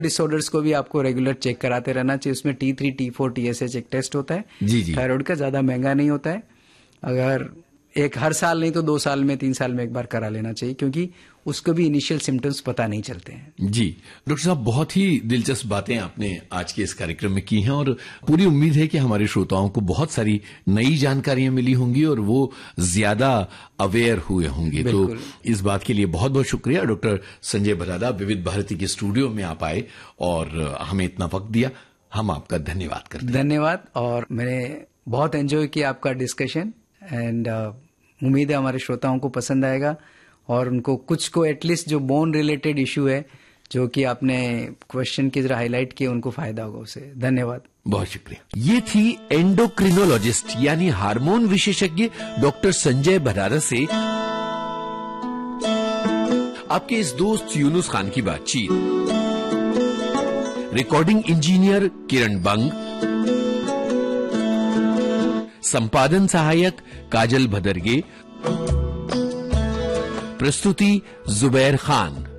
Disorders को भी आपको रेगुलर चेक कराते रहना चाहिए। उसमें T3, T4, TSH एक टेस्ट होता है जी जी। थायराइड का, ज्यादा महंगा नहीं होता है। अगर एक हर साल नहीं तो 2 साल में 3 साल में एक बार करा लेना चाहिए, क्योंकि उसको भी इनिशियल सिम्टम्स पता नहीं चलते हैं। जी डॉक्टर साहब, बहुत ही दिलचस्प बातें आपने आज के इस कार्यक्रम में की हैं और पूरी उम्मीद है कि हमारे श्रोताओं को बहुत सारी नई जानकारियां मिली होंगी और वो ज्यादा अवेयर हुए होंगे। तो इस बात के लिए बहुत बहुत शुक्रिया डॉक्टर संजय भदादा, विविध भारती के स्टूडियो में आप आए और हमें इतना वक्त दिया। हम आपका धन्यवाद करते हैं। धन्यवाद, और मैंने बहुत एंजॉय किया आपका डिस्कशन एंड उम्मीद है हमारे श्रोताओं को पसंद आएगा और उनको कुछ को एटलीस्ट जो बोन रिलेटेड इश्यू है जो कि आपने क्वेश्चन की जरा हाईलाइट किए, उनको फायदा होगा उससे। धन्यवाद, बहुत शुक्रिया। ये थी एंडोक्रिनोलॉजिस्ट यानी हार्मोन विशेषज्ञ डॉक्टर संजय भदादा से आपके इस दोस्त यूनुस खान की बातचीत। रिकॉर्डिंग इंजीनियर किरण बंग, संपादन सहायक काजल भदरगे, प्रस्तुति जुबैर खान।